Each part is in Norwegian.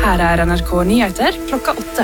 Her NRK Nyheter klokka 8.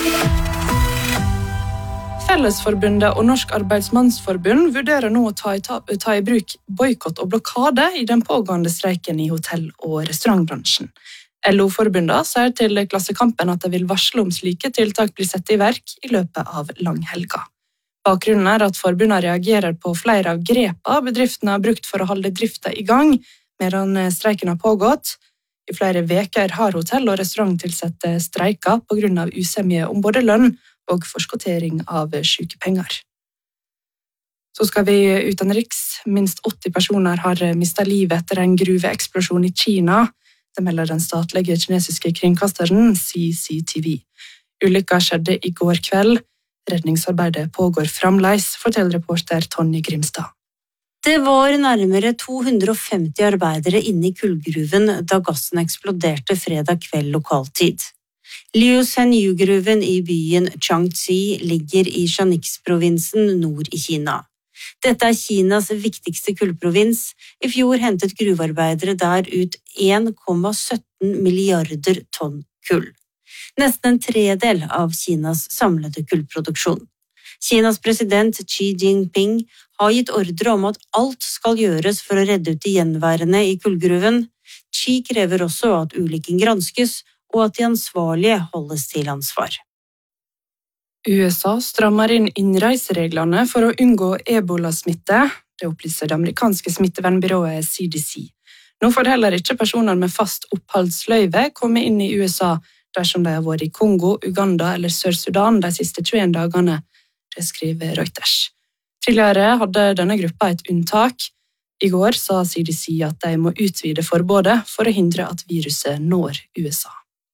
Fellesforbundet og Norsk Arbeidsmannsforbund vurderer nå å ta i bruk boikott og blokade i den pågående streiken i hotell- og restaurantbransjen. LO-forbundet sier til Klassekampen at de vil varsle om slike tiltak blir satt i verk i løpet av langhelga. Bakgrunnen er at forbundet reagerer på flere av grepene bedriftene har brukt for å holde drifta i gang, medan streiken har pågått. I flere veker har hotell- og restauranttilsatte streiket på grunn av usemje om både lønn og forskotering av sykepenger. Så skal vi utenriks. Minst 80 personer har mistet livet etter en gruveeksplosjon i Kina. Det melder den statlige kinesiske kringkasteren CCTV. Ulykka skjedde i går kveld. Redningsarbeidet pågår fremdeles, forteller reporter Tonje Grimstad. Det var nærmere 250 arbeidere inne i kullgruven da gassen eksploderte fredag kveld lokaltid. Liu Shenyu-gruven i byen Changxi ligger i Shanxi-provinsen nord i Kina. Dette er Kinas viktigste kullprovins. I fjor hentet gruvearbeidere der ut 1,17 milliarder tonn kull. Nesten en tredel av Kinas samlede kullproduksjon. Kinas president Xi Jinping har gitt ordre om at alt skal gjøres for å redde ut de gjenværende i kullgruven. Xi krever også at ulykken granskes, og at de ansvarlige holdes til ansvar. USA strammer inn innreisereglene for å unngå ebola-smitte. Det opplyser det amerikanske smittevernbyrået CDC. Nå får heller ikke personer med fast oppholdsløyve komme inn i USA dersom de har vært i Kongo, Uganda eller Sør-Sudan de siste 21 dagene. Det skriver Reuters. Tidligere hadde denne gruppa et unntak. I går sa CDC at de må utvide forbudet for å hindre at viruset når USA.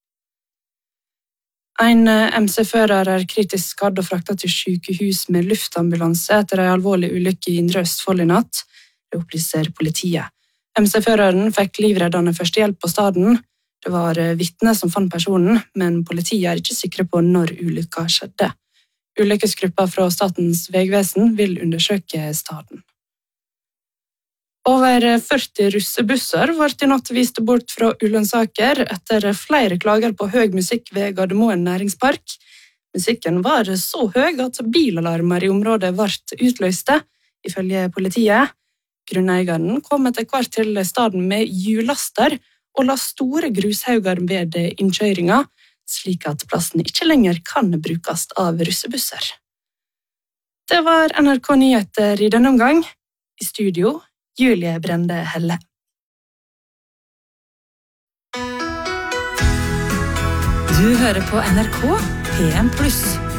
En MC-fører er kritisk skadd og fraktet til sykehus med luftambulanse etter en alvorlig ulykke i Indre Østfold i natt. Det opplyser politiet. MC-føreren fikk livreddende førstehjelp på stedet. Det var vitner som fant personen, men politiet er ikke sikre på når ulykka skjedde. Ulykkesgruppa fra Statens vegvesen vil undersøke stedet. Over 40 russebusser ble i natt vist bort fra Ullensaker etter flere klager på høy musikk ved Gardermoen næringspark. Musikken var så høy at bilalarmer i området ble utløste, ifølge politiet. Grunneieren kom etter hvert til stedet med hjullaster og la store grushauger ved innkjøringa, slik at plassen ikke lenger kan brukes av russebusser. Det var NRK Nyheter i denne omgang. I studio, Julie Brende Helle. Du hører på NRK P1+.